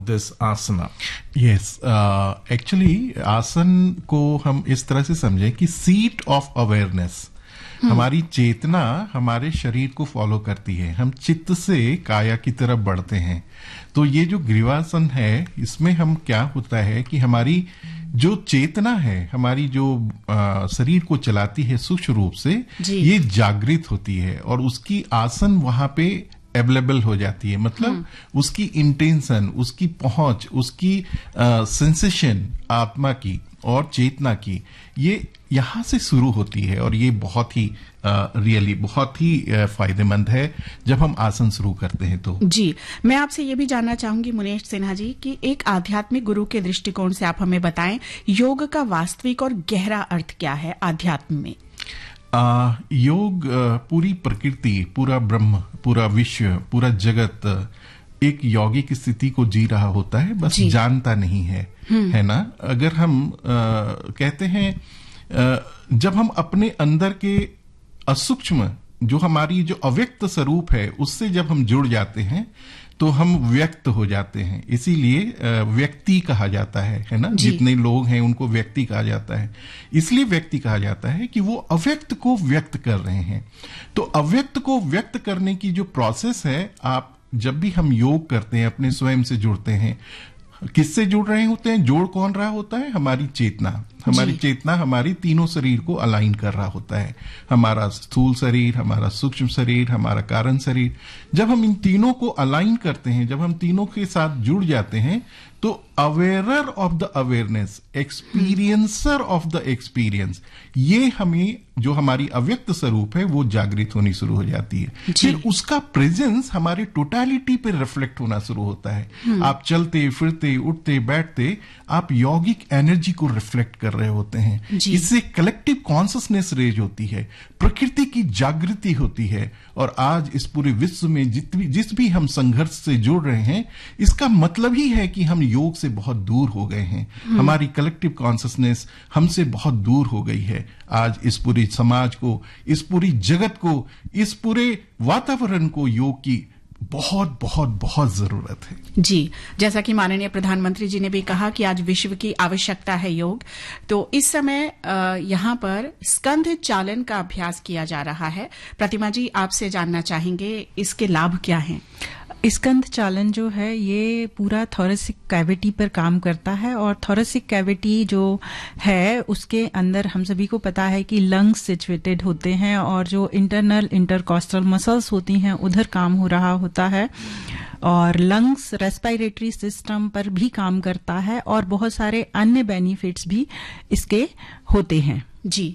This Asna. Yes, actually आसन को हम इस तरह से समझें कि सीट ऑफ अवेयरनेस, हमारी चेतना हमारे शरीर को फॉलो करती है। हम चित्त से काया की तरफ बढ़ते हैं। तो ये जो ग्रीवासन है, इसमें हम क्या होता है कि हमारी जो चेतना है, हमारी जो शरीर को चलाती है सूक्ष्म रूप से, ये जागृत होती है और उसकी आसन वहां पे अवेलेबल हो जाती है। मतलब उसकी इंटेंशन, उसकी पहुंच, उसकी सेंसेशन आत्मा की और चेतना की, ये यहां से शुरू होती है। और ये बहुत ही रियली बहुत ही फायदेमंद है जब हम आसन शुरू करते हैं। तो जी, मैं आपसे ये भी जानना चाहूंगी मुनेश सिन्हा जी कि एक आध्यात्मिक गुरु के दृष्टिकोण से आप हमें बताएं, योग का वास्तविक और गहरा अर्थ क्या है आध्यात्म में? योग पूरी प्रकृति, पूरा ब्रह्म, पूरा विश्व, पूरा जगत एक यौगिक स्थिति को जी रहा होता है, बस जानता नहीं है, है ना। अगर हम कहते हैं जब हम अपने अंदर के असूक्ष्म, जो हमारी जो अव्यक्त स्वरूप है, उससे जब हम जुड़ जाते हैं तो हम व्यक्त हो जाते हैं। इसीलिए व्यक्ति कहा जाता है ना। जितने लोग हैं उनको व्यक्ति कहा जाता है। इसलिए व्यक्ति कहा जाता है कि वो अव्यक्त को व्यक्त कर रहे हैं। तो अव्यक्त को व्यक्त करने की जो प्रोसेस है, आप जब भी हम योग करते हैं, अपने स्वयं से जुड़ते हैं, किससे जुड़ रहे होते हैं? जोड़ कौन रहा होता है? हमारी चेतना। हमारी चेतना हमारी तीनों शरीर को अलाइन कर रहा होता है। हमारा स्थूल शरीर, हमारा सूक्ष्म शरीर, हमारा कारण शरीर। जब हम इन तीनों को अलाइन करते हैं, जब हम तीनों के साथ जुड़ जाते हैं, तो अवेयरर of the awareness, experiencer of the experience, ये हमें जो हमारी अव्यक्त स्वरूप है वो जागृत होनी शुरू हो जाती है। फिर उसका प्रेजेंस हमारे टोटलिटी पे रिफ्लेक्ट होना शुरू होता है। आप चलते फिरते, उठते बैठते, आप यौगिक एनर्जी को रिफ्लेक्ट कर रहे होते हैं। इससे कलेक्टिव कॉन्शसनेस रेज होती है, प्रकृति की जागृति होती है। और आज इस पूरे विश्व में जिस भी हम संघर्ष से जुड़ रहे हैं, इसका मतलब ही है कि हम योग से बहुत दूर हो गए हैं। हमारी कलेक्टिव कॉन्शसनेस हमसे बहुत दूर हो गई है। आज इस पूरे समाज को, इस पूरी जगत को, इस पूरे वातावरण को योग की बहुत बहुत बहुत जरूरत है। जी, जैसा कि माननीय प्रधानमंत्री जी ने भी कहा कि आज विश्व की आवश्यकता है योग। तो इस समय यहाँ पर स्कंध चालन का अभ्यास किया जा रहा है। प्रतिमा जी, आपसे जानना चाहेंगे इसके लाभ क्या हैं? स्कंध चालन जो है ये पूरा थोरेसिक कैविटी पर काम करता है। और थोरेसिक कैविटी जो है उसके अंदर हम सभी को पता है कि लंग्स सिचुएटेड होते हैं और जो इंटरनल इंटरकॉस्टल मसल्स होती हैं उधर काम हो रहा होता है। और लंग्स रेस्पिरेटरी सिस्टम पर भी काम करता है और बहुत सारे अन्य बेनिफिट्स भी इसके होते हैं। जी,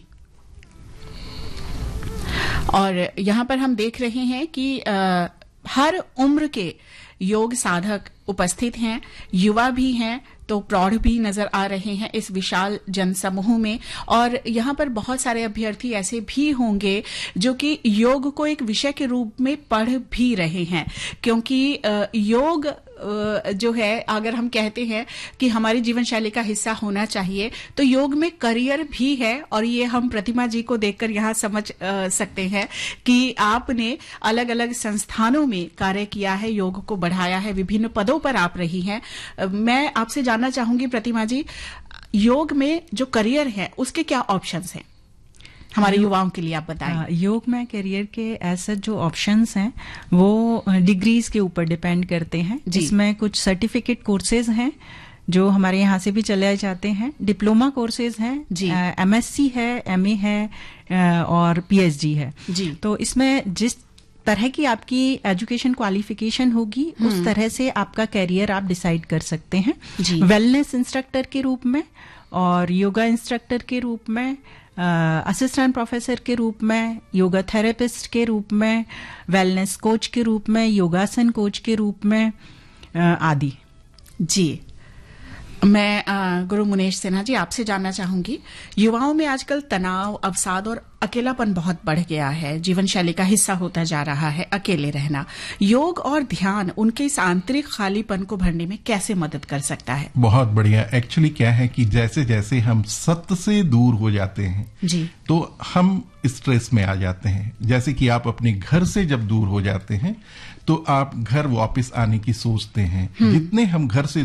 और यहाँ पर हम देख रहे हैं कि हर उम्र के योग साधक उपस्थित हैं, युवा भी हैं तो प्रौढ़ भी नजर आ रहे हैं इस विशाल जनसमूह में। और यहाँ पर बहुत सारे अभ्यर्थी ऐसे भी होंगे जो कि योग को एक विषय के रूप में पढ़ भी रहे हैं, क्योंकि योग जो है, अगर हम कहते हैं कि हमारी जीवन शैली का हिस्सा होना चाहिए, तो योग में करियर भी है। और ये हम प्रतिमा जी को देखकर यहाँ समझ सकते हैं कि आपने अलग अलग संस्थानों में कार्य किया है, योग को बढ़ाया है, विभिन्न पदों पर आप रही हैं। मैं आपसे जानना चाहूंगी प्रतिमा जी, योग में जो करियर है उसके क्या ऑप्शंस हैं हमारे युवाओं के लिए, आप बताएं। योग में करियर के ऐसे जो ऑप्शंस हैं वो डिग्रीज के ऊपर डिपेंड करते हैं, जिसमें कुछ सर्टिफिकेट कोर्सेज हैं जो हमारे यहाँ से भी चले जाते हैं, डिप्लोमा कोर्सेज हैं, एमएससी है, एमए है और पीएचडी है। तो इसमें जिस तरह की आपकी एजुकेशन क्वालिफिकेशन होगी उस तरह से आपका कैरियर आप डिसाइड कर सकते हैं। वेलनेस इंस्ट्रक्टर के रूप में और योगा इंस्ट्रक्टर के रूप में, असिस्टेंट प्रोफेसर के रूप में, योगा थेरेपिस्ट के रूप में, वेलनेस कोच के रूप में, योगासन कोच के रूप में आदि। जी, मैं गुरु मुनेश सिन्हा जी आपसे जानना चाहूंगी, युवाओं में आजकल तनाव, अवसाद और अकेलापन बहुत बढ़ गया है, जीवन शैली का हिस्सा होता जा रहा है अकेले रहना। योग और ध्यान उनके इस आंतरिक खालीपन को भरने में कैसे मदद कर सकता है? बहुत बढ़िया। एक्चुअली क्या है कि जैसे जैसे हम सत्य से दूर हो जाते हैं जी, तो हम स्ट्रेस में आ जाते हैं। जैसे कि आप अपने घर से जब दूर हो जाते हैं तो आप घर वापस आने की सोचते हैं। जितने हम घर से